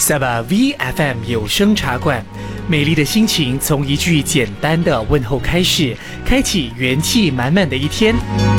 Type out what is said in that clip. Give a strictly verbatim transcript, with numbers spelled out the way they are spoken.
萨瓦 V F M 有声茶馆，美丽的心情从一句简单的问候开始，开启元气满满的一天。